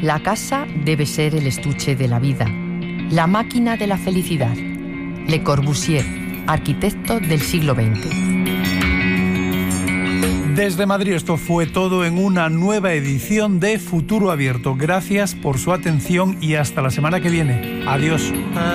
La casa debe ser el estuche de la vida, la máquina de la felicidad. Le Corbusier, arquitecto del siglo XX. Desde Madrid esto fue todo en una nueva edición de Futuro Abierto. Gracias por su atención y hasta la semana que viene. Adiós.